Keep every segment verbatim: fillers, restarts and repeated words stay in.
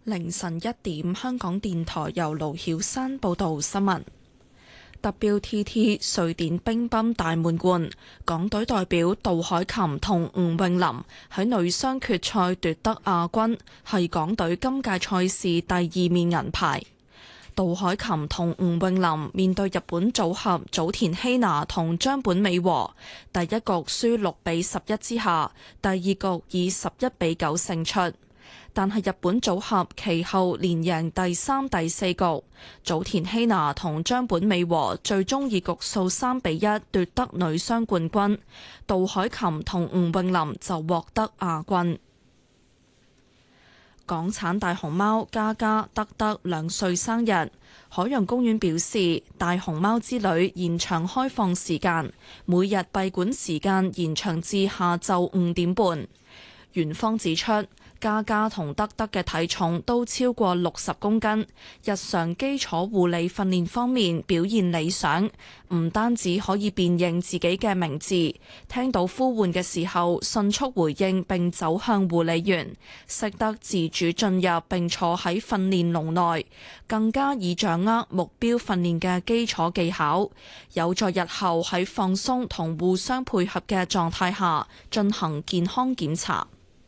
凌晨一點，香港電台由盧曉山報道新聞。W T T 瑞典乒乓大滿貫，港隊代表杜海琴同吳詠琳喺女雙決賽奪得亞軍，係港隊今屆賽事第二面銀牌。杜海琴同吳詠琳面對日本組合早田希娜同張本美和，第一局輸六比十一之下，第二局以十一比九勝出。但係日本組合其後連贏第三、第四局，早田希娜同張本美和最終以局數三比一奪得女雙冠軍，杜海琴同吳詠琳就獲得亞軍。港產大熊貓嘉嘉得得兩歲生日，海洋公園表示大熊貓之旅延長開放時間，每日閉館時間延長至下晝五點半。園方指出，嘉嘉同德德嘅體重都超過六十公斤，日常基礎護理訓練方面表現理想，唔單止可以辨認自己嘅名字，聽到呼喚嘅時候迅速回應並走向護理員，識得自主進入並坐喺訓練籠內，更加已掌握目標訓練嘅基礎技巧，有助日後喺放鬆同互相配合嘅狀態下進行健康檢查。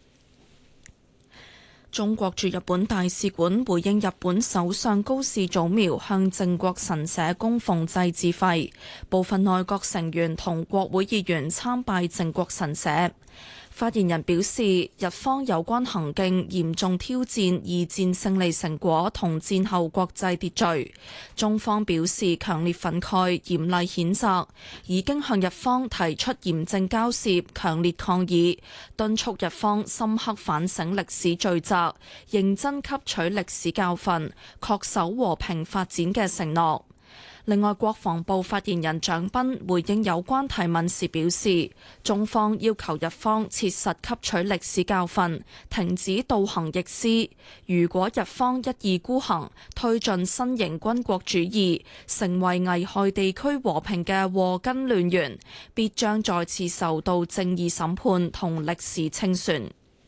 中國駐日本大使館回應日本首相高市早苗向靖國神社供奉祭祀費，部分內閣成員同國會議員參拜靖國神社。發言人表示，日方有關行徑嚴重挑戰二戰勝利成果同戰後國際秩序，中方表示強烈憤慨、嚴厲譴責，已經向日方提出嚴正交涉、強烈抗議，敦促日方深刻反省歷史罪責，認真吸取歷史教訓，恪守和平發展嘅承諾。另外，國防部發言人蔣斌回應有關提問時表示，中方要求日方切實吸取歷史教訓，停止倒行逆施。如果日方一意孤行，推進新型軍國主義，成為危害地區和平嘅禍根亂源，必將再次受到正義審判同歷史清算。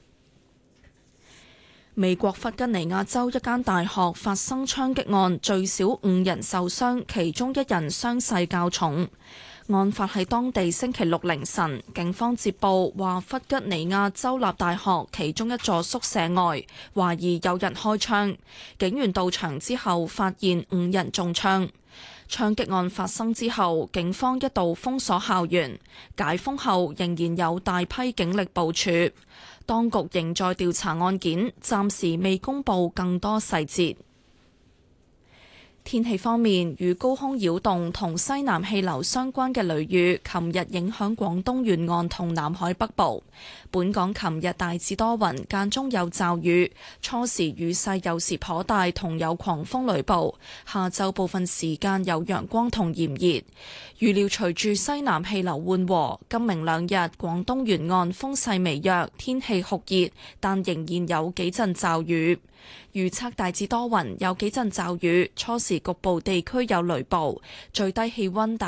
美國弗吉尼亞州一間大學發生槍擊案，最少五人受傷，其中一人傷勢較重。案發喺當地星期六凌晨，警方接報話弗吉尼亞州立大學其中一座宿舍外懷疑有人開槍，警員到場之後發現五人中槍。槍擊案發生之後，警方一度封鎖校園，解封後仍然有大批警力部署。當局仍在調查案件，暫時未公布更多細節。天氣方面，與高空擾動同西南氣流相關嘅雷雨，琴日影響廣東沿岸同南海北部。本港琴日大致多雲，間中有驟雨，初時雨勢有時頗大，同有狂風雷暴。下晝部分時間有陽光同炎熱。預料隨住西南氣流緩和，今明兩日廣東沿岸風勢微弱，天氣酷熱，但仍然有幾陣驟雨。預測大致多雲，有幾陣驟雨，初時局部地區有雷暴，最低氣溫大